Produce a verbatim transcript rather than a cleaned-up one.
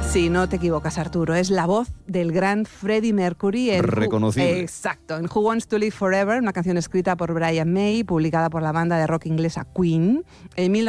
Sí, no te equivocas, Arturo. Es la voz del gran Freddie Mercury. En Reconocible. Who, exacto. En Who Wants to Live Forever, una canción escrita por Brian May, publicada por la banda de rock inglesa Queen en mil